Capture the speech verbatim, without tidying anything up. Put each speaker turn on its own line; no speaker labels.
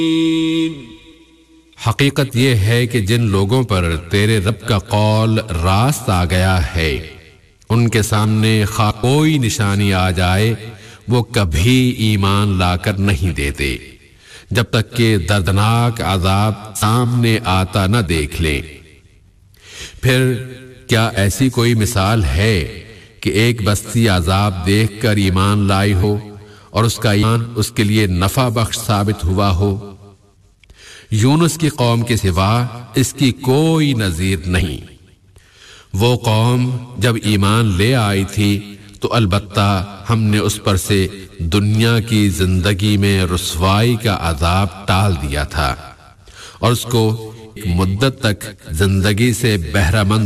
हकीकत यह है कि जिन लोगों पर तेरे रब का कौल रास्त आ गया है, उनके सामने खा कोई निशानी आ जाए, वो कभी ईमान लाकर नहीं देते जब तक कि दर्दनाक अजाब सामने आता न देख लें। फिर क्या ऐसी कोई मिसाल है कि एक बस्ती अजाब देखकर ईमान लाई हो और उसका ईमान उसके लिए नफा बख्श साबित हुआ हो? यूनुस की कौम के सिवा इसकी कोई नजीर नहीं। वो कौम जब ईमान ले आई थी तो अलबत्ता हमने उस पर से दुनिया की जिंदगी में रुसवाई का अजाब टाल दिया था और उसको एक मुद्दत तक जिंदगी से बहरामंद